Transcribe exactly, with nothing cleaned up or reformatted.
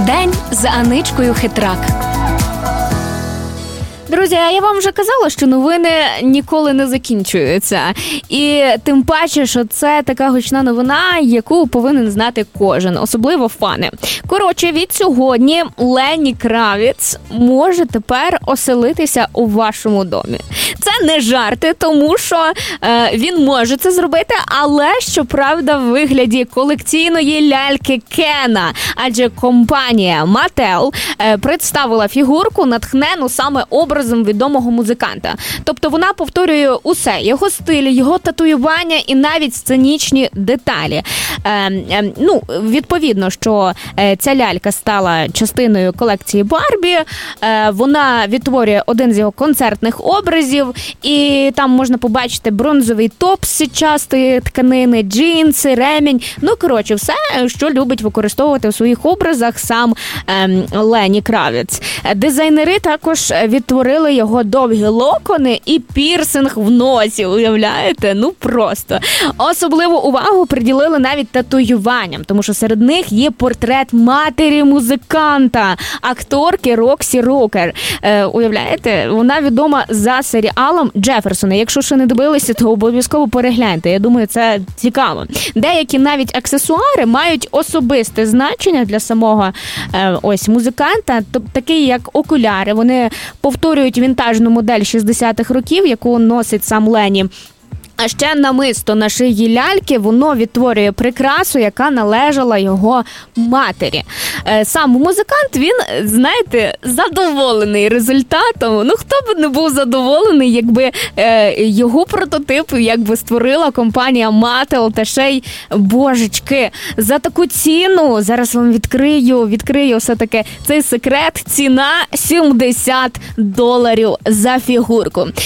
День з Аничкою Хитрак. Друзі, а я вам вже казала, що новини ніколи не закінчуються. І тим паче, що це така гучна новина, яку повинен знати кожен, особливо фани. Коротше, від сьогодні Ленні Кравіц може тепер оселитися у вашому домі. Це не жарти, тому що е, він може це зробити, але, щоправда, в вигляді колекційної ляльки Кена. Адже компанія Mattel е, представила фігурку, натхнену саме образом відомого музиканта. Тобто вона повторює усе. Його стиль, його татуювання і навіть сценічні деталі. Е, е, ну, відповідно, що е, ця лялька стала частиною колекції Барбі. Е, вона відтворює один з його концертних образів. І там можна побачити бронзовий топ з сітчастої тканини, джинси, ремінь. Ну, коротше, все, що любить використовувати у своїх образах сам ем, Ленні Кравіц. Дизайнери також відтворили його довгі локони і пірсинг в носі, уявляєте? Ну, просто. Особливу увагу приділили навіть татуюванням, тому що серед них є портрет матері музиканта, акторки Роксі Рокер. Е, уявляєте? Вона відома за серіалом «Джеферсони». Якщо ще не дивилися, то обов'язково перегляньте. Я думаю, це цікаво. Деякі навіть аксесуари мають особисте значення для самого е, ось музиканта, тобто такі як окуляри. Вони повторюють вінтажну модель шістдесятих років, яку носить сам Ленні. А ще намисто на шиї ляльки, воно відтворює прикрасу, яка належала його матері. Сам музикант, він, знаєте, задоволений результатом. Ну, хто б не був задоволений, якби е, його прототип, якби створила компанія Mattel, та ще й, божечки, за таку ціну, зараз вам відкрию, відкрию все-таки цей секрет, ціна сімдесят доларів за фігурку.